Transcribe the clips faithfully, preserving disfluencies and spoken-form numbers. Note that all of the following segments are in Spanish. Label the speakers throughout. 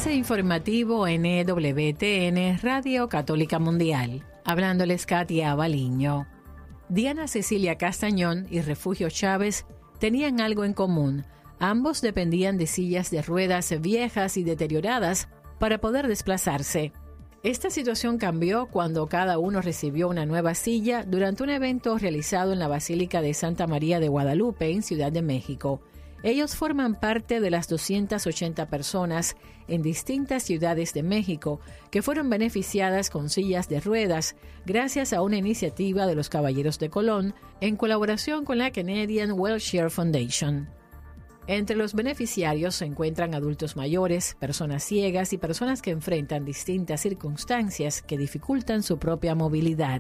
Speaker 1: Avance informativo en E W T N Radio Católica Mundial. Hablándoles Katia Baliño. Diana Cecilia Castañón y Refugio Chávez tenían algo en común. Ambos dependían de sillas de ruedas viejas y deterioradas para poder desplazarse. Esta situación cambió cuando cada uno recibió una nueva silla durante un evento realizado en la Basílica de Santa María de Guadalupe en Ciudad de México. Ellos forman parte de las doscientas ochenta personas en distintas ciudades de México que fueron beneficiadas con sillas de ruedas gracias a una iniciativa de los Caballeros de Colón en colaboración con la Canadian Wheelchair Foundation. Entre los beneficiarios se encuentran adultos mayores, personas ciegas y personas que enfrentan distintas circunstancias que dificultan su propia movilidad.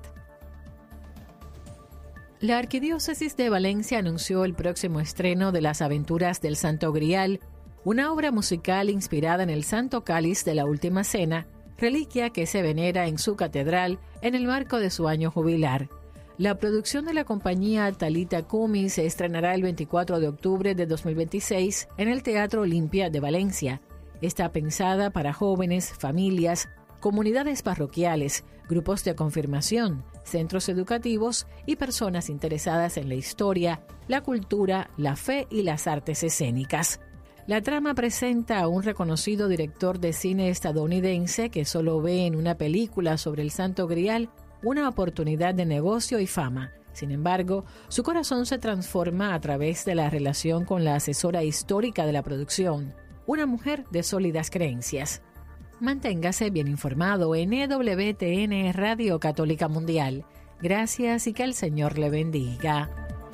Speaker 1: La Arquidiócesis de Valencia anunció el próximo estreno de Las Aventuras del Santo Grial, una obra musical inspirada en el Santo Cáliz de la Última Cena, reliquia que se venera en su catedral en el marco de su año jubilar. La producción de la compañía Talita Kumi se estrenará el veinticuatro de octubre de dos mil veintiséis en el Teatro Olimpia de Valencia. Está pensada para jóvenes, familias, comunidades parroquiales, grupos de confirmación, centros educativos y personas interesadas en la historia, la cultura, la fe y las artes escénicas. La trama presenta a un reconocido director de cine estadounidense que solo ve en una película sobre el Santo Grial una oportunidad de negocio y fama. Sin embargo, su corazón se transforma a través de la relación con la asesora histórica de la producción, una mujer de sólidas creencias. Manténgase bien informado en E W T N Radio Católica Mundial. Gracias y que el Señor le bendiga.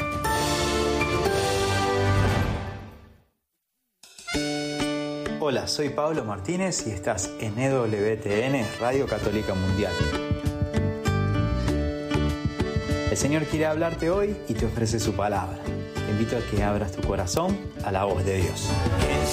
Speaker 2: Hola, soy Pablo Martínez y estás en E W T N Radio Católica Mundial. El Señor quiere hablarte hoy y te ofrece su palabra. Te invito a que abras tu corazón a la voz de Dios.